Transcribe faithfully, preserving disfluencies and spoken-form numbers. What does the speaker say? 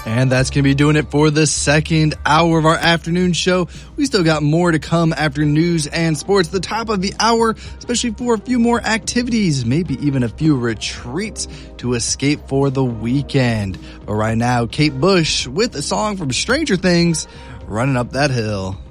And that's going to be doing it for the second hour of our afternoon show. We still got more to come after news and sports. The top of the hour, especially for a few more activities, maybe even a few retreats to escape for the weekend. But right now, Kate Bush with a song from Stranger Things, Running Up That Hill.